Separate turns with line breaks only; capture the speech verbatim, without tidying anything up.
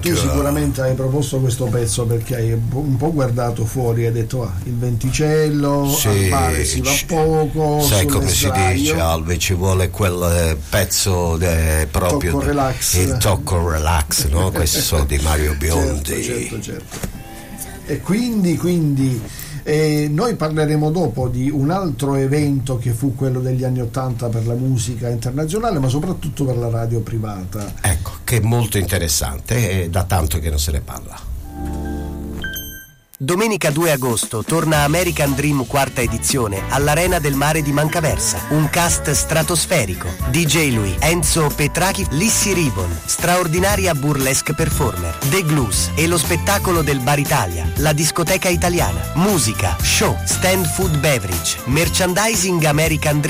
tu sicuramente hai proposto questo pezzo perché hai un po' guardato fuori e hai detto ah, il venticello, sì, al mare si va poco,
sai come si dice, Alve, ci vuole quel pezzo de, proprio
tocco relax.
il tocco relax, no? Questo di Mario Biondi.
Certo, certo, certo. E quindi, quindi eh, noi parleremo dopo di un altro evento che fu quello degli anni Ottanta per la musica internazionale, ma soprattutto per la radio privata.
Ecco, che è molto interessante e da tanto che non se ne parla.
Domenica due agosto torna American Dream quarta edizione all'Arena del Mare di Mancaversa. Un cast stratosferico. D J Lui, Enzo Petrachi, Lissy Ribbon, straordinaria burlesque performer, The Glues e lo spettacolo del Bar Italia, la discoteca italiana. Musica, show, stand food beverage, merchandising American Dream.